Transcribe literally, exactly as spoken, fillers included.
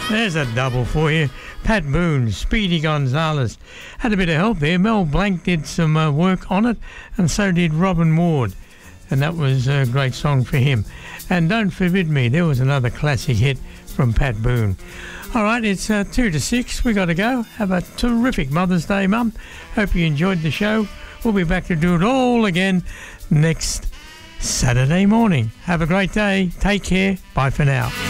There's a double for you. Pat Boone, Speedy Gonzales. Had a bit of help there. Mel Blanc did some uh, work on it, and so did Robin Ward. And that was a great song for him. And Don't Forbid Me, there was another classic hit from Pat Boone. All right, it's uh, two to six. We got to go. Have a terrific Mother's Day, Mum. Hope you enjoyed the show. We'll be back to do it all again next Saturday morning. Have a great day. Take care. Bye for now.